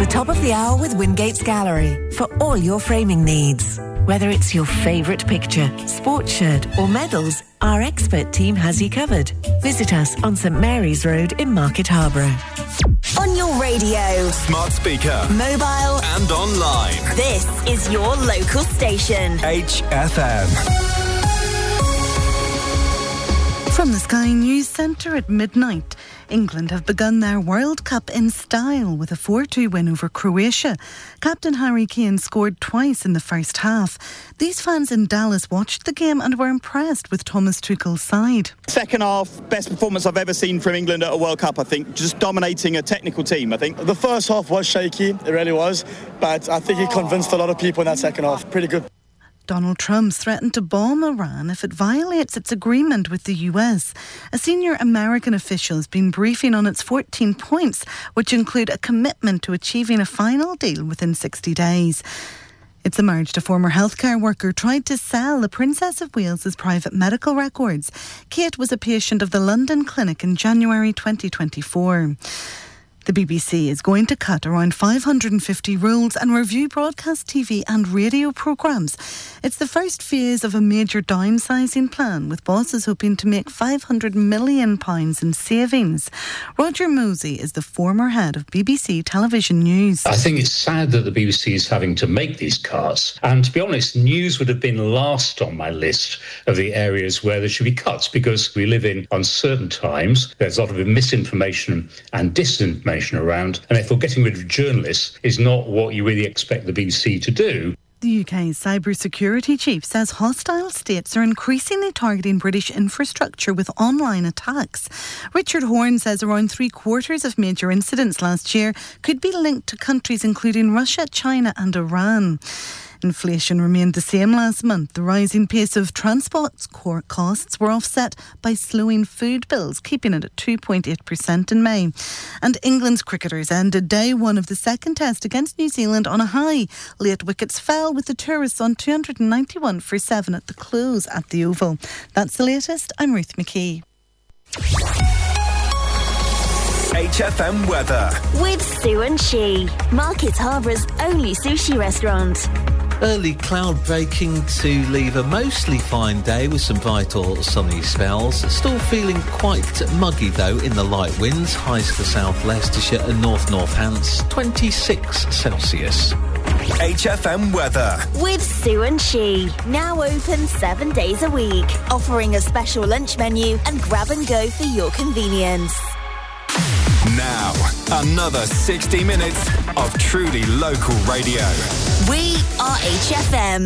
top of the hour with Wingate's Gallery for all your framing needs. Whether it's your favourite picture, sports shirt or medals, our expert team has you covered. Visit us on St Mary's Road in Market Harborough. On your radio, smart speaker, mobile and online. This is your local station. HFM. From the Sky News Centre at midnight, England have begun their World Cup in style with a 4-2 win over Croatia. Captain Harry Kane scored twice in the first half. These fans in Dallas watched the game and were impressed with Thomas Tuchel's side. Second half, best performance I've ever seen from England at a World Cup, I think. Just dominating a technical team, I think. The first half was shaky, it really was. But I think he convinced a lot of people in that second half. Pretty good. Donald Trump's threatened to bomb Iran if it violates its agreement with the US. A senior American official has been briefing on its 14 points, which include a commitment to achieving a final deal within 60 days. It's emerged a former healthcare worker tried to sell the Princess of Wales's private medical records. Kate was a patient of the London clinic in January 2024. The BBC is going to cut around 550 roles and review broadcast TV and radio programmes. It's the first phase of a major downsizing plan, with bosses hoping to make £500 million in savings. Roger Mosey is the former head of BBC Television News. I think it's sad that the BBC is having to make these cuts. And to be honest, news would have been last on my list of the areas where there should be cuts, because we live in uncertain times. There's a lot of misinformation and disinformation around, and therefore getting rid of journalists is not what you really expect the BBC to do. The UK's cybersecurity chief says hostile states are increasingly targeting British infrastructure with online attacks. Richard Horne says around 3/4 of major incidents last year could be linked to countries including Russia, China and Iran. Inflation remained the same last month. The rising pace of transport costs were offset by slowing food bills, keeping it at 2.8% in May. And England's cricketers ended day one of the second test against New Zealand on a high. Late wickets fell with the tourists on 291 for 7 at the close at the Oval. That's the latest. I'm Ruth McKee. HFM weather with Sue and She, Market Harbour's only sushi restaurant. Early cloud breaking to leave a mostly fine day with some vital sunny spells. Still feeling quite muggy though in the light winds. Highs for South Leicestershire and North Northants, 26 Celsius. HFM weather with Sue and She, now open 7 days a week, offering a special lunch menu and grab and go for your convenience. Now, another 60 minutes of truly local radio. We are HFM.